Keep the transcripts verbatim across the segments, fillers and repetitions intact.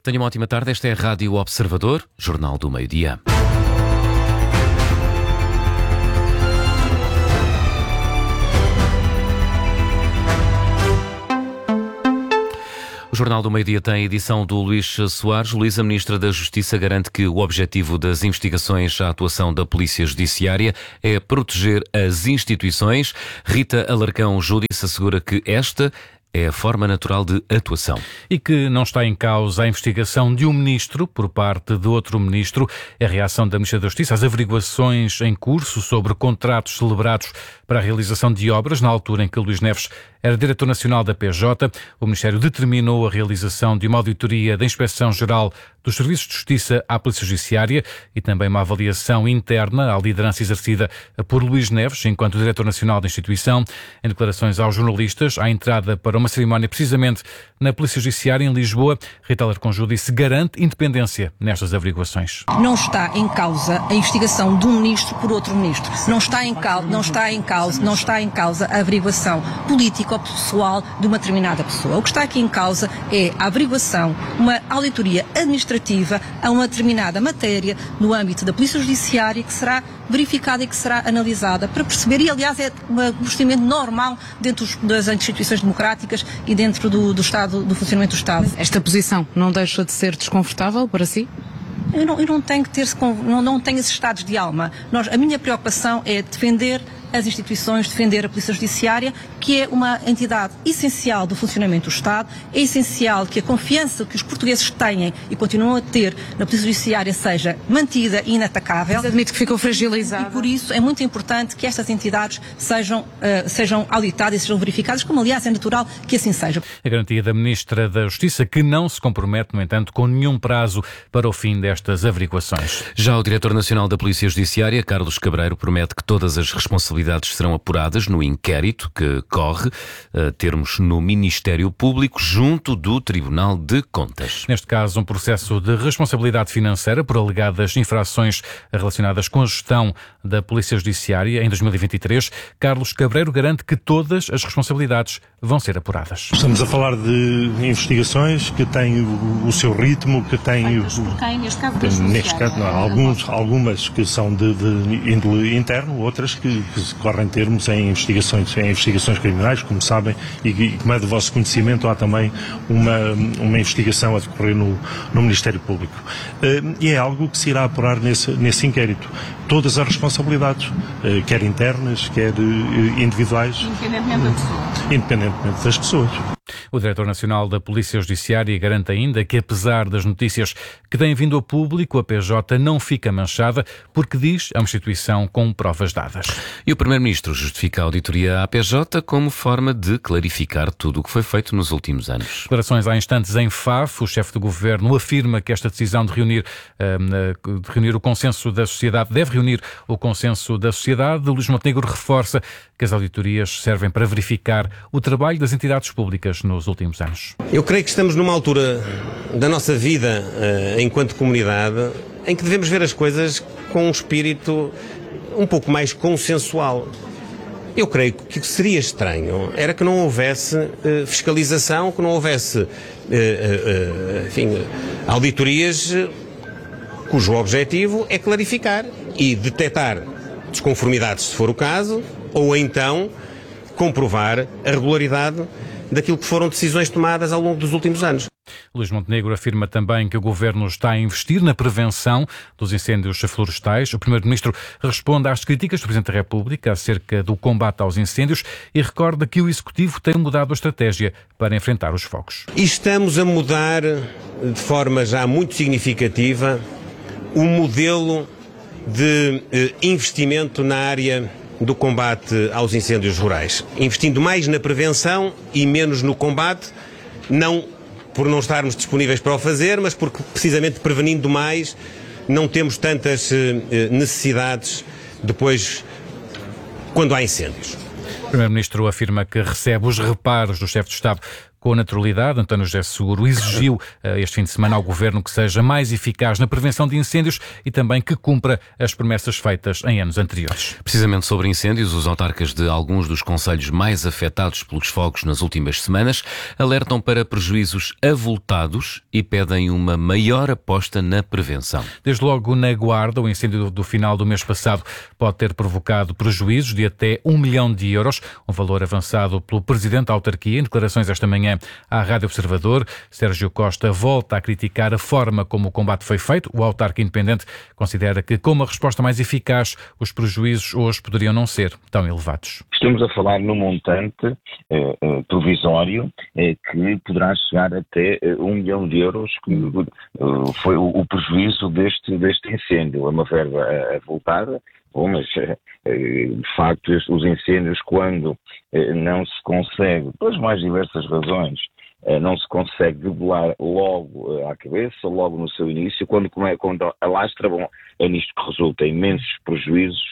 Tenha uma ótima tarde. Esta é a Rádio Observador, Jornal do Meio-Dia. O Jornal do Meio-Dia tem a edição do Luís Soares. Luís, a Ministra da Justiça garante que o objetivo das investigações à atuação da Polícia Judiciária é proteger as instituições. Rita Alarcão Júdice assegura que esta é a forma natural de atuação. E que não está em causa a investigação de um ministro por parte de outro ministro. É a reação da Ministra da Justiça às averiguações em curso sobre contratos celebrados para a realização de obras na altura em que Luís Neves era diretor nacional da P J. O Ministério determinou a realização de uma auditoria da Inspeção-Geral dos Serviços de Justiça à Polícia Judiciária e também uma avaliação interna à liderança exercida por Luís Neves enquanto diretor nacional da instituição. Em declarações aos jornalistas, à entrada para uma cerimónia precisamente na Polícia Judiciária em Lisboa, Rita Alarcão Júdice garante independência nestas averiguações. Não está em causa a investigação de um ministro por outro ministro. Não está em causa, não está em causa, não está em causa a averiguação política ou pessoal de uma determinada pessoa. O que está aqui em causa é a averiguação, uma auditoria administrativa a uma determinada matéria no âmbito da Polícia Judiciária que será verificada e que será analisada para perceber, e aliás é um procedimento normal dentro das instituições democráticas e dentro do, do Estado, do funcionamento do Estado. Esta posição não deixa de ser desconfortável para si? Eu não, eu não tenho que ter, não, não tenho esses estados de alma. Nós, a minha preocupação é defender as instituições, defender a Polícia Judiciária, que é uma entidade essencial do funcionamento do Estado. É essencial que a confiança que os portugueses têm e continuam a ter na Polícia Judiciária seja mantida e inatacável. Mas admite que ficou fragilizada. E por isso é muito importante que estas entidades sejam, uh, sejam auditadas e sejam verificadas, como aliás é natural que assim seja. A garantia da Ministra da Justiça, que não se compromete, no entanto, com nenhum prazo para o fim destas averiguações. Já o Diretor Nacional da Polícia Judiciária, Carlos Cabreiro, promete que todas as responsabilidades serão apuradas no inquérito que corre, a termos no Ministério Público, junto do Tribunal de Contas. Neste caso, um processo de responsabilidade financeira por alegadas infrações relacionadas com a gestão da Polícia Judiciária em dois mil e vinte e três. Carlos Cabreiro garante que todas as responsabilidades vão ser apuradas. Estamos a falar de investigações que têm o, o seu ritmo, que têm... O, por quem? Neste caso, tem, neste caso não, alguns, algumas que são de, de índole interno, outras que, que correm termos em investigações, em investigações criminais, como sabem, e, e como é do vosso conhecimento, há também uma, uma investigação a decorrer no, no Ministério Público. Uh, e é algo que se irá apurar nesse, nesse inquérito. Todas as responsabilidades, uh, quer internas, quer uh, individuais. Independentemente da pessoa. Independentemente das pessoas. O Diretor Nacional da Polícia Judiciária garante ainda que, apesar das notícias que têm vindo ao público, a P J não fica manchada porque diz é uma instituição com provas dadas. E o Primeiro-Ministro justifica a auditoria à P J como forma de clarificar tudo o que foi feito nos últimos anos. Declarações há instantes em Faf, o chefe do Governo afirma que esta decisão de reunir, de reunir o consenso da sociedade, deve reunir o consenso da sociedade. Luís Montenegro reforça que as auditorias servem para verificar o trabalho das entidades públicas nos últimos anos. Eu creio que estamos numa altura da nossa vida uh, enquanto comunidade em que devemos ver as coisas com um espírito um pouco mais consensual. Eu creio que o que seria estranho era que não houvesse uh, fiscalização, que não houvesse uh, uh, uh, enfim, auditorias uh, cujo objetivo é clarificar e detectar desconformidades, se for o caso, ou então comprovar a regularidade daquilo que foram decisões tomadas ao longo dos últimos anos. Luís Montenegro afirma também que o Governo está a investir na prevenção dos incêndios florestais. O Primeiro-Ministro responde às críticas do Presidente da República acerca do combate aos incêndios e recorda que o Executivo tem mudado a estratégia para enfrentar os focos. E estamos a mudar de forma já muito significativa o modelo de eh, investimento na área do combate aos incêndios rurais, investindo mais na prevenção e menos no combate, não por não estarmos disponíveis para o fazer, mas porque precisamente prevenindo mais não temos tantas necessidades depois quando há incêndios. O Primeiro-Ministro afirma que recebe os reparos do chefe de Estado com naturalidade. António José Seguro exigiu este fim de semana ao Governo que seja mais eficaz na prevenção de incêndios e também que cumpra as promessas feitas em anos anteriores. Precisamente sobre incêndios, os autarcas de alguns dos concelhos mais afetados pelos fogos nas últimas semanas alertam para prejuízos avultados e pedem uma maior aposta na prevenção. Desde logo na Guarda, o incêndio do final do mês passado pode ter provocado prejuízos de até um milhão de euros, um valor avançado pelo Presidente da Autarquia. Em declarações esta manhã à Rádio Observador, Sérgio Costa volta a criticar a forma como o combate foi feito. O autarca independente considera que, com uma resposta mais eficaz, os prejuízos hoje poderiam não ser tão elevados. Estamos a falar num montante eh, eh, provisório eh, que poderá chegar até eh, um milhão de euros, que eh, foi o, o prejuízo deste, deste incêndio. É uma verba avultada. Bom, mas, de facto, os incêndios, quando não se consegue, pelas mais diversas razões, não se consegue debelar logo à cabeça, logo no seu início, quando, quando alastra, bom, é nisto que resulta imensos prejuízos.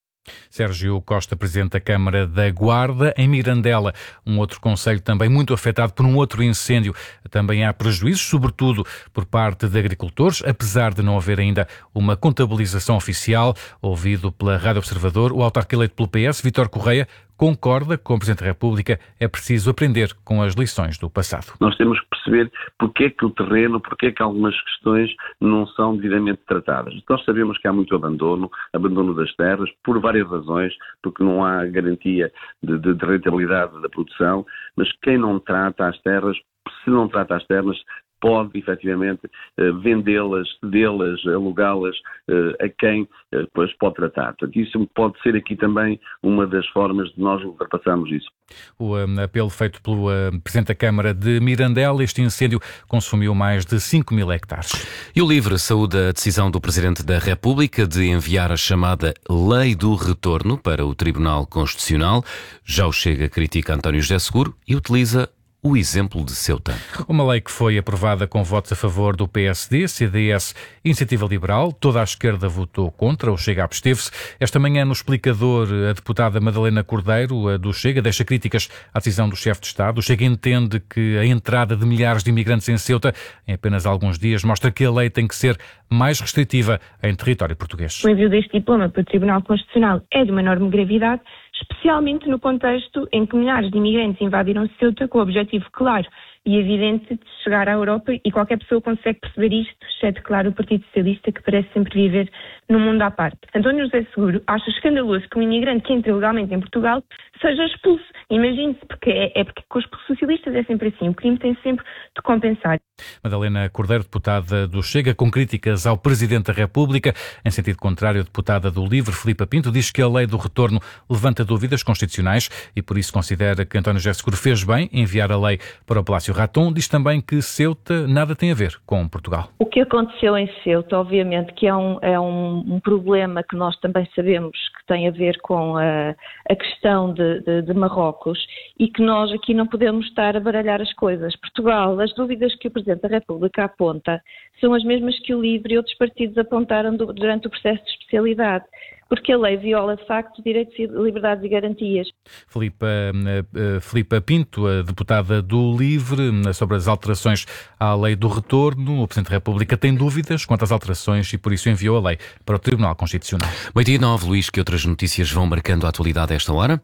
Sérgio Costa, Presidente da Câmara da Guarda. Em Mirandela, um outro concelho também muito afetado por um outro incêndio. Também há prejuízos, sobretudo por parte de agricultores, apesar de não haver ainda uma contabilização oficial. Ouvido pela Rádio Observador, o autarca eleito pelo P S, Vítor Correia, concorda com o Presidente da República, é preciso aprender com as lições do passado. Nós temos que perceber porque é que o terreno, porque é que algumas questões não são devidamente tratadas. Nós sabemos que há muito abandono, abandono das terras, por várias razões, porque não há garantia de, de, de rentabilidade da produção, mas quem não trata as terras, se não trata as terras, pode, efetivamente, vendê-las, cedê-las, alugá-las a quem depois pode tratar. Portanto, isso pode ser aqui também uma das formas de nós ultrapassarmos isso. O um, apelo feito pelo uh, Presidente da Câmara de Mirandela, este incêndio consumiu mais de cinco mil hectares. E o LIVRE saúda a decisão do Presidente da República de enviar a chamada Lei do Retorno para o Tribunal Constitucional. Já o Chega critica António José Seguro e utiliza o exemplo de Ceuta. Uma lei que foi aprovada com votos a favor do P S D, C D S e Iniciativa Liberal. Toda a esquerda votou contra, o Chega absteve-se. Esta manhã, no explicador, a deputada Madalena Cordeiro, do Chega, deixa críticas à decisão do chefe de Estado. O Chega entende que a entrada de milhares de imigrantes em Ceuta, em apenas alguns dias, mostra que a lei tem que ser mais restritiva em território português. O envio deste diploma para o Tribunal Constitucional é de uma enorme gravidade, especialmente no contexto em que milhares de imigrantes invadiram Ceuta com o objetivo claro e evidente de chegar à Europa, e qualquer pessoa consegue perceber isto, exceto, claro, o Partido Socialista, que parece sempre viver num mundo à parte. António José Seguro acha escandaloso que um imigrante que entra ilegalmente em Portugal seja expulso. Imagine-se, porque é, é porque com os socialistas é sempre assim, o crime tem sempre de compensar. Madalena Cordeiro, deputada do Chega, com críticas ao Presidente da República. Em sentido contrário, a deputada do LIVRE, Filipa Pinto, diz que a lei do retorno levanta dúvidas constitucionais e por isso considera que António José Seguro fez bem em enviar a lei para o Palácio Raton. Diz também que Ceuta nada tem a ver com Portugal. O que aconteceu em Ceuta, obviamente, que é um, é um, um problema que nós também sabemos que tem a ver com a, a questão de, de, de Marrocos, e que nós aqui não podemos estar a baralhar as coisas. Portugal, as dúvidas que o Presidente da República aponta são as mesmas que o LIVRE e outros partidos apontaram do, durante o processo de especialidade, porque a lei viola, de facto, direitos, liberdades e garantias. Filipa, uh, Filipa Pinto, a deputada do LIVRE, sobre as alterações à lei do retorno. O Presidente da República tem dúvidas quanto às alterações e por isso enviou a lei para o Tribunal Constitucional. Meio-dia e nove, Luís, que outras notícias vão marcando a atualidade a esta hora?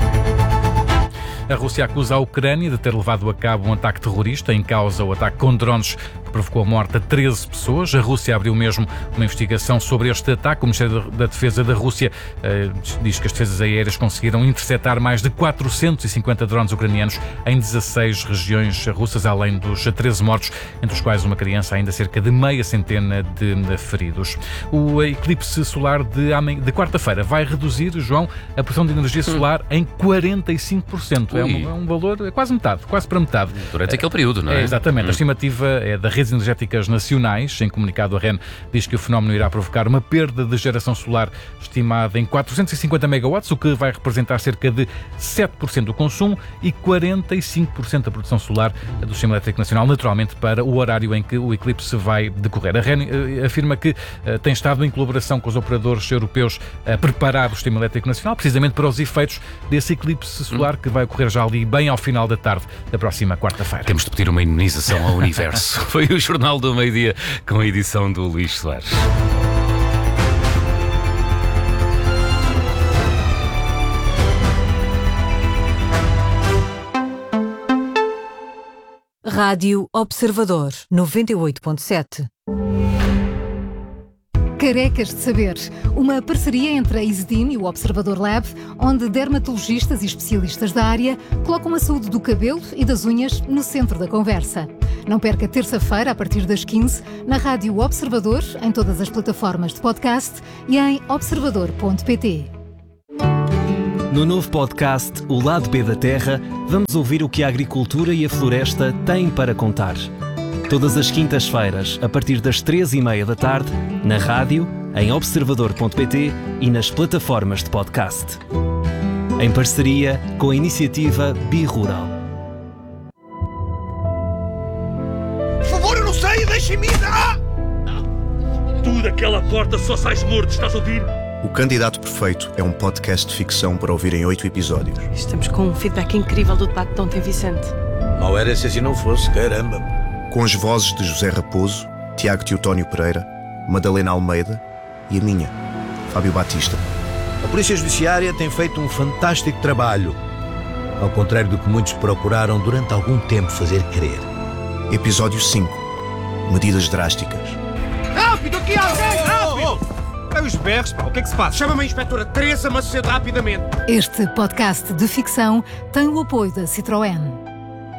A Rússia acusa a Ucrânia de ter levado a cabo um ataque terrorista, em causa o ataque com drones que provocou a morte de treze pessoas. A Rússia abriu mesmo uma investigação sobre este ataque. O Ministério da Defesa da Rússia uh, diz que as defesas aéreas conseguiram interceptar mais de quatrocentos e cinquenta drones ucranianos em dezasseis regiões russas, além dos treze mortos, entre os quais uma criança, ainda cerca de meia centena de feridos. O eclipse solar de, de quarta-feira vai reduzir, João, a produção de energia solar em quarenta e cinco por cento. É um, é um valor, é quase metade, quase para metade. Durante aquele período, não é? É exatamente. Hum. A estimativa é da Rede redes energéticas nacionais. Em comunicado, a R E N diz que o fenómeno irá provocar uma perda de geração solar estimada em quatrocentos e cinquenta megawatts, o que vai representar cerca de sete por cento do consumo e quarenta e cinco por cento da produção solar do Sistema Elétrico Nacional, naturalmente para o horário em que o eclipse vai decorrer. A R E N afirma que uh, tem estado em colaboração com os operadores europeus a preparar o Sistema Elétrico Nacional, precisamente para os efeitos desse eclipse solar que vai ocorrer já ali bem ao final da tarde da próxima quarta-feira. Temos de pedir uma imunização ao universo. Foi o Jornal do Meio-Dia com a edição do Luís Soares. Rádio Observador, noventa e oito ponto sete. Carecas de Saber, uma parceria entre a Isedin e o Observador Lab, onde dermatologistas e especialistas da área colocam a saúde do cabelo e das unhas no centro da conversa. Não perca terça-feira, a partir das quinze, na Rádio Observador, em todas as plataformas de podcast e em observador ponto pt. No novo podcast O Lado B da Terra, vamos ouvir o que a agricultura e a floresta têm para contar. Todas as quintas-feiras, a partir das três e meia da tarde, na rádio, em observador ponto pt e nas plataformas de podcast. Em parceria com a iniciativa Birural. Por favor, eu não sei, deixem-me ir! Ah! Tu daquela porta só sais morto, estás a ouvir? O Candidato Perfeito é um podcast de ficção para ouvir em oito episódios. Estamos com um feedback incrível do debate de ontem, Vicente. Mal era se assim não fosse, caramba. Com as vozes de José Raposo, Tiago Teotónio Pereira, Madalena Almeida e a minha, Fábio Batista. A Polícia Judiciária tem feito um fantástico trabalho, ao contrário do que muitos procuraram durante algum tempo fazer crer. Episódio cinco. Medidas drásticas. Rápido, aqui alguém! Rápido! É os berros, pá, o que é que se passa? Chama-me a inspetora Teresa Macedo rapidamente. Este podcast de ficção tem o apoio da Citroën.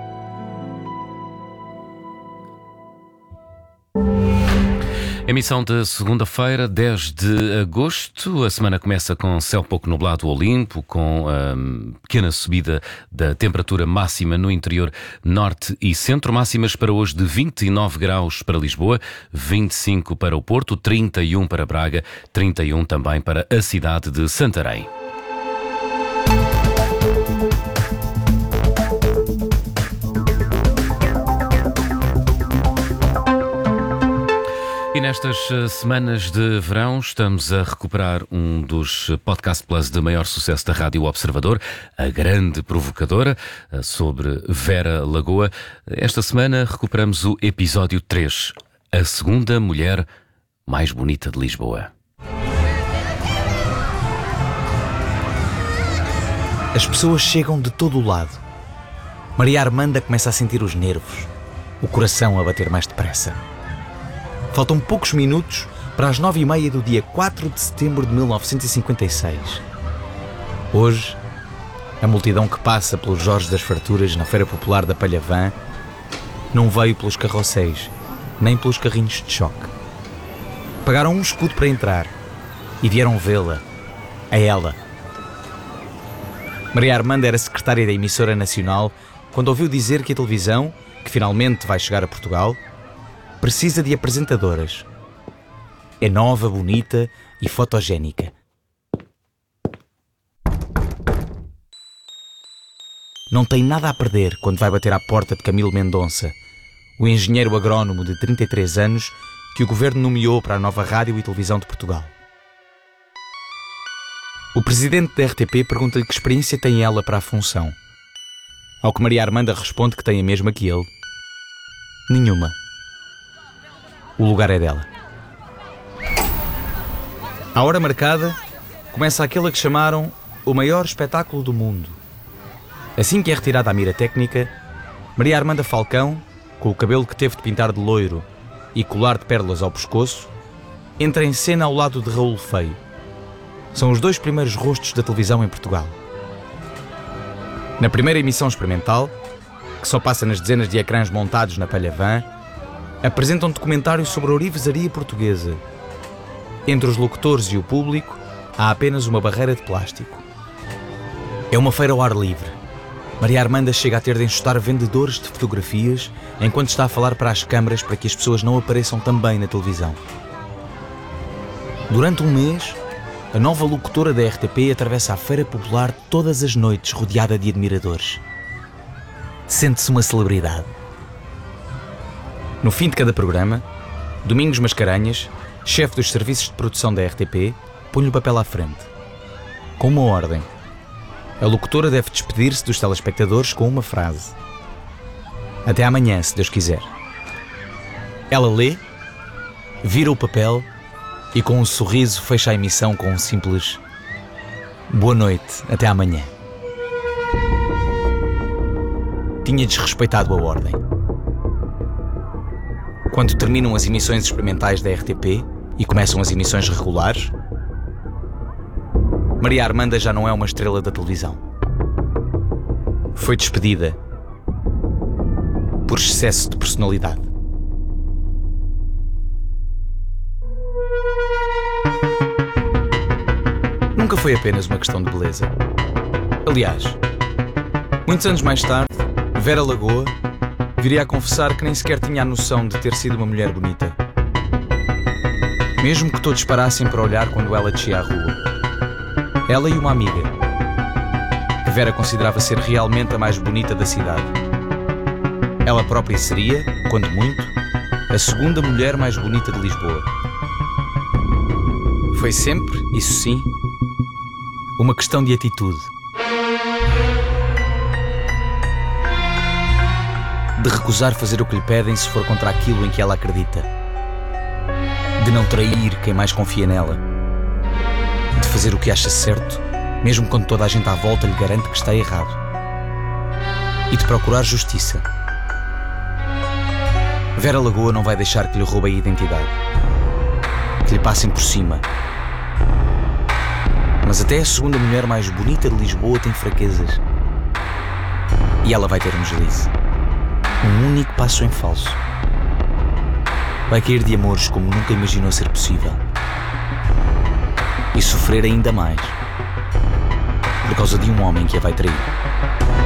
Emissão de segunda-feira, dez de agosto. A semana começa com céu pouco nublado ou limpo, com um, pequena subida da temperatura máxima no interior norte e centro. Máximas para hoje de vinte e nove graus para Lisboa, vinte e cinco para o Porto, trinta e um para Braga, trinta e um também para a cidade de Santarém. E nestas semanas de verão estamos a recuperar um dos Podcast Plus de maior sucesso da Rádio Observador, A Grande Provocadora, sobre Vera Lagoa. Esta semana recuperamos o episódio três, A Segunda Mulher Mais Bonita de Lisboa. As pessoas chegam de todo o lado. Maria Armanda começa a sentir os nervos, o coração a bater mais depressa. Faltam poucos minutos para as nove e meia do dia quatro de setembro de mil novecentos e cinquenta e seis. Hoje, a multidão que passa pelos Jorge das Farturas na Feira Popular da Palhavã não veio pelos carrosséis, nem pelos carrinhos de choque. Pagaram um escudo para entrar e vieram vê-la, a ela. Maria Armanda era secretária da emissora nacional quando ouviu dizer que a televisão, que finalmente vai chegar a Portugal, precisa de apresentadoras. É nova, bonita e fotogénica. Não tem nada a perder quando vai bater à porta de Camilo Mendonça, o engenheiro agrónomo de trinta e três anos que o governo nomeou para a nova Rádio e Televisão de Portugal. O presidente da R T P pergunta-lhe que experiência tem ela para a função. Ao que Maria Armanda responde que tem a mesma que ele. Nenhuma. O lugar é dela. À hora marcada, começa aquela que chamaram o maior espetáculo do mundo. Assim que é retirada a mira técnica, Maria Armanda Falcão, com o cabelo que teve de pintar de loiro e colar de pérolas ao pescoço, entra em cena ao lado de Raul Feio. São os dois primeiros rostos da televisão em Portugal. Na primeira emissão experimental, que só passa nas dezenas de ecrãs montados na Palhavã, apresentam um documentário sobre a ourivesaria portuguesa. Entre os locutores e o público, há apenas uma barreira de plástico. É uma feira ao ar livre. Maria Armanda chega a ter de enxutar vendedores de fotografias enquanto está a falar para as câmaras para que as pessoas não apareçam também na televisão. Durante um mês, a nova locutora da R T P atravessa a Feira Popular todas as noites rodeada de admiradores. Sente-se uma celebridade. No fim de cada programa, Domingos Mascarenhas, chefe dos serviços de produção da R T P, põe-lhe o papel à frente. Com uma ordem. A locutora deve despedir-se dos telespectadores com uma frase. Até amanhã, se Deus quiser. Ela lê, vira o papel e com um sorriso fecha a emissão com um simples boa noite, até amanhã. Tinha desrespeitado a ordem. Quando terminam as emissões experimentais da R T P e começam as emissões regulares, Maria Armanda já não é uma estrela da televisão. Foi despedida por excesso de personalidade. Nunca foi apenas uma questão de beleza. Aliás, muitos anos mais tarde, Vera Lagoa viria a confessar que nem sequer tinha a noção de ter sido uma mulher bonita. Mesmo que todos parassem para olhar quando ela descia à rua. Ela e uma amiga, que Vera considerava ser realmente a mais bonita da cidade. Ela própria seria, quando muito, a segunda mulher mais bonita de Lisboa. Foi sempre, isso sim, uma questão de atitude. De recusar fazer o que lhe pedem se for contra aquilo em que ela acredita. De não trair quem mais confia nela. De fazer o que acha certo, mesmo quando toda a gente à volta lhe garante que está errado. E de procurar justiça. Vera Lagoa não vai deixar que lhe roubem a identidade. Que lhe passem por cima. Mas até a segunda mulher mais bonita de Lisboa tem fraquezas. E ela vai ter um deslize. Um único passo em falso. Vai cair de amores como nunca imaginou ser possível. E sofrer ainda mais. Por causa de um homem que a vai trair.